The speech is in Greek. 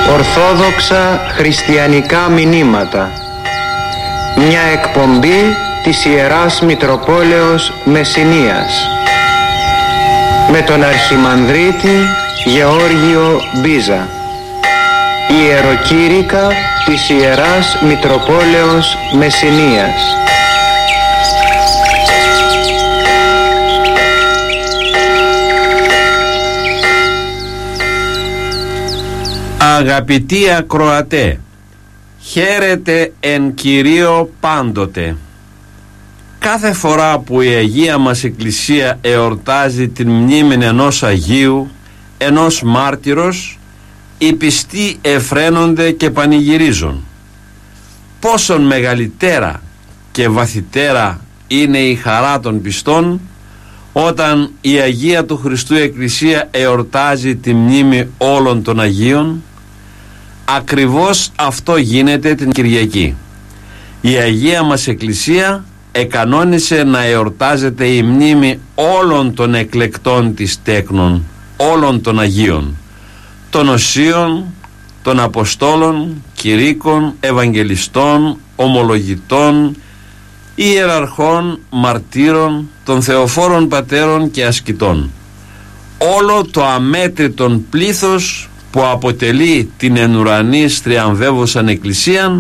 Ορθόδοξα χριστιανικά μηνύματα. Μια εκπομπή της Ιεράς Μητροπόλεως Μεσσηνίας με τον Αρχιμανδρίτη Γεώργιο Μπίζα. Ιεροκήρυκα της Ιεράς Μητροπόλεως Μεσσηνίας. Αγαπητοί ακροατέ, χαίρετε εν Κυρίω πάντοτε. Κάθε φορά που η Αγία μας Εκκλησία εορτάζει την μνήμη ενός Αγίου, ενός μάρτυρος, οι πιστοί εφραίνονται και πανηγυρίζουν. Πόσον μεγαλύτερα και βαθυτέρα είναι η χαρά των πιστών όταν η Αγία του Χριστού Εκκλησία εορτάζει τη μνήμη όλων των Αγίων. Ακριβώς αυτό γίνεται την Κυριακή. Η Αγία μας Εκκλησία εκανόνισε να εορτάζεται η μνήμη όλων των εκλεκτών της τέκνων, όλων των Αγίων, των Οσίων, των Αποστόλων, Κηρύκων, Ευαγγελιστών, Ομολογητών, Ιεραρχών, Μαρτύρων, των Θεοφόρων Πατέρων και Ασκητών. Όλο το αμέτρητον πλήθος που αποτελεί την εν ουρανής θριαμβεύουσαν Εκκλησίαν